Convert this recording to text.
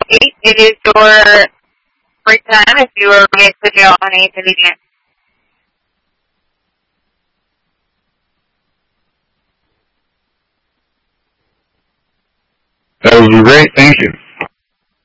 It is your free time if you are ready to go on anything again. That was great. Thank you.